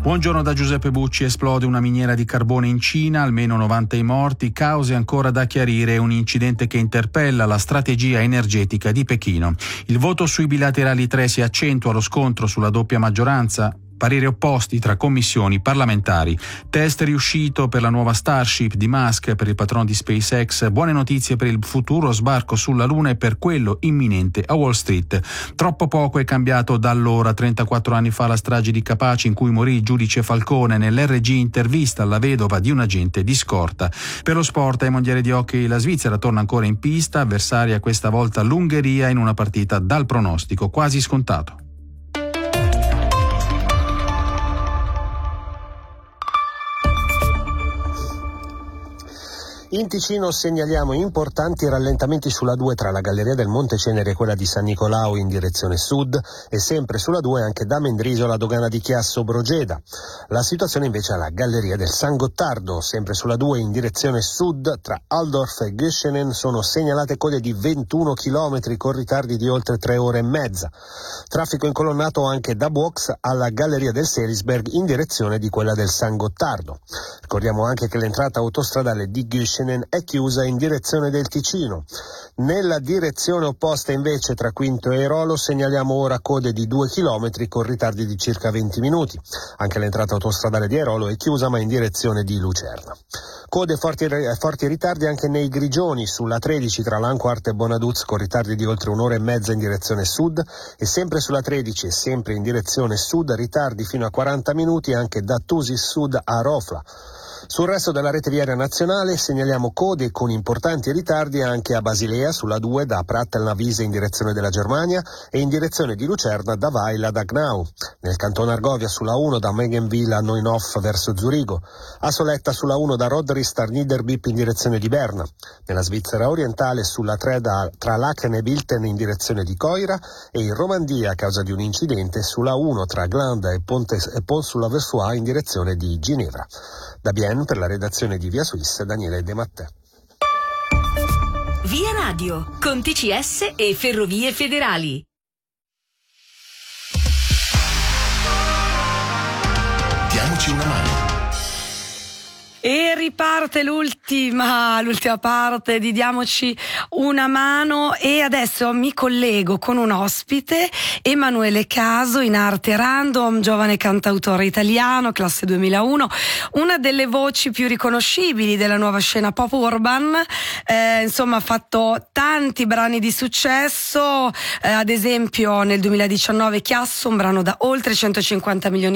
Buongiorno da Giuseppe Bucci. Esplode una miniera di carbone in Cina, almeno 90 i morti, cause ancora da chiarire, un incidente che interpella la strategia energetica di Pechino. Il voto sui bilaterali 3 si accentua lo scontro sulla doppia maggioranza. Pareri opposti tra commissioni parlamentari. Test riuscito per la nuova Starship di Musk, per il patron di SpaceX. Buone notizie per il futuro sbarco sulla Luna e per quello imminente a Wall Street. Troppo poco è cambiato da allora. 34 anni fa la strage di Capaci, in cui morì il giudice Falcone. Nell'RG intervista alla vedova di un agente di scorta. Per lo sport, ai mondiali di hockey la Svizzera torna ancora in pista, avversaria questa volta l'Ungheria in una partita dal pronostico quasi scontato. In Ticino segnaliamo importanti rallentamenti sulla 2 tra la Galleria del Monte Cenere e quella di San Nicolao in direzione sud, e sempre sulla 2 anche da Mendrisio la dogana di Chiasso Brogeda. La situazione invece alla Galleria del San Gottardo, sempre sulla 2 in direzione sud, tra Altdorf e Göschenen sono segnalate code di 21 km con ritardi di oltre 3 ore e mezza. Traffico incolonnato anche da Box alla Galleria del Serisberg in direzione di quella del San Gottardo. Ricordiamo anche che l'entrata autostradale di Göschenen è chiusa in direzione del Ticino. Nella direzione opposta invece tra Quinto e Airolo segnaliamo ora code di 2 km con ritardi di circa 20 minuti. Anche l'entrata autostradale di Airolo è chiusa, ma in direzione di Lucerna. Code forti ritardi anche nei Grigioni sulla 13 tra Lanquart e Bonaduz, con ritardi di oltre un'ora e mezza in direzione sud, e sempre sulla 13 e sempre in direzione sud ritardi fino a 40 minuti anche da Tusis Sud a Rofla. Sul resto della rete viaria nazionale segnaliamo code con importanti ritardi anche a Basilea sulla 2 da Prattelnavise in direzione della Germania e in direzione di Lucerna da Weil ad Agnau. Nel cantone Argovia sulla 1 da Megenville a Neunhof verso Zurigo. A Soletta sulla 1 da Rodrist a Niederbipp in direzione di Berna. Nella Svizzera orientale sulla 3 tra Laken e Bilten in direzione di Coira, e in Romandia a causa di un incidente sulla 1 tra Glanda e Pont-sur-la-Versoix in direzione di Ginevra. Da Bienne, per la redazione di Via Suisse, Daniele De Mattè. Via Radio, con TCS e Ferrovie Federali. Diamoci una mano. E riparte l'ultima parte di Diamoci una mano, e adesso mi collego con un ospite, Emanuele Caso, in arte random, giovane cantautore italiano, classe 2001, una delle voci più riconoscibili della nuova scena pop urban. Insomma, ha fatto tanti brani di successo, ad esempio nel 2019 Chiasso, un brano da oltre 150 milioni